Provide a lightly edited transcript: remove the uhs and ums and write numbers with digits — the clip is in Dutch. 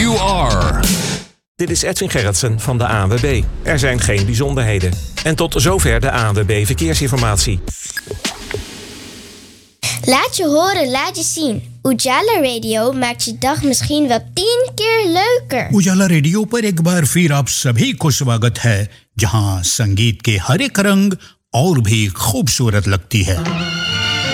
you are. Dit is Edwin Gerritsen van de ANWB. Er zijn geen bijzonderheden. En tot zover de ANWB Verkeersinformatie. Laat je horen, laat je zien. Ujala Radio maakt je dag misschien wel 10 keer leuker. उजाला रेडियो पर एक बार फिर आप सभी को स्वागत है, जहां संगीत के हर एक रंग और भी खूबसूरत लगती है।